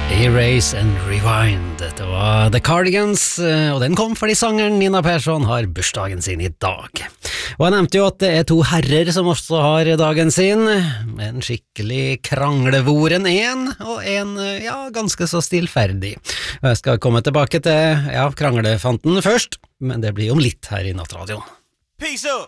Erase and Rewind. Det var The Cardigans, og den kom fordi sangeren Nina Persson har bursdagen sin i dag. Og jeg nevnte jo at det er to herrer som også har dagen sin, en skikkelig kranglevoren en, og en, ja, ganske så stillferdig. Og jeg skal komme tilbake til, ja, kranglefanten først, men det blir om litt her i Nattradioen. Peace up!